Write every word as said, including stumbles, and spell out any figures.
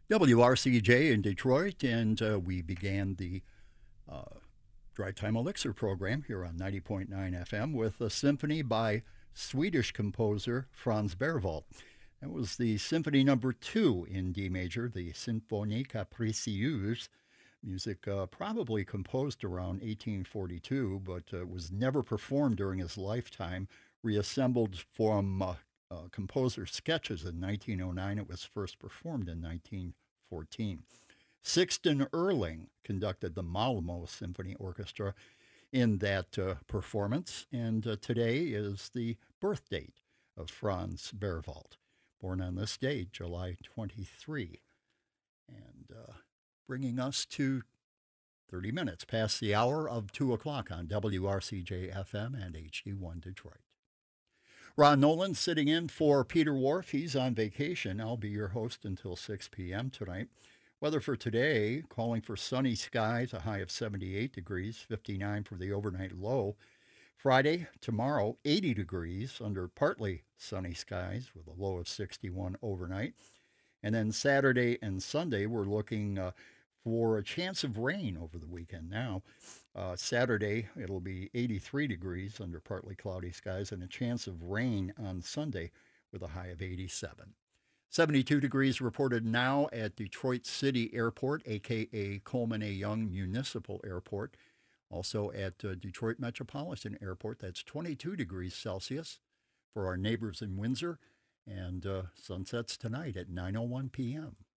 W R C J in Detroit, and uh, we began the uh, Drive Time Elixir program here on ninety point nine F M with a symphony by Swedish composer Franz Berwald. That was the Symphony Number Two in D major, the Symphonie Capricieuse. Music uh, probably composed around eighteen forty-two, but uh, was never performed during his lifetime. Reassembled from uh, uh, composer sketches in nineteen oh nine, it was first performed in nineteen fourteen. Sixten Ehrling conducted the Malmo Symphony Orchestra in that uh, performance, and uh, today is the birth date of Franz Berwald, born on this date, July twenty-third, and uh, bringing us to thirty minutes past the hour of two o'clock on W R C J F M and H D one Detroit. Ron Nolan sitting in for Peter Wharf. He's on vacation. I'll be your host until six p.m. tonight. Weather for today, calling for sunny skies, a high of seventy-eight degrees, fifty-nine for the overnight low. Friday, tomorrow, eighty degrees under partly sunny skies with a low of sixty-one overnight. And then Saturday and Sunday, we're looking uh, for a chance of rain over the weekend now. Uh, Saturday, it'll be eighty-three degrees under partly cloudy skies and a chance of rain on Sunday with a high of eighty-seven. seventy-two degrees reported now at Detroit City Airport, a k a. Coleman A. Young Municipal Airport. Also at uh, Detroit Metropolitan Airport, that's twenty-two degrees Celsius. For our neighbors in Windsor, and uh, sunsets tonight at nine oh one p.m.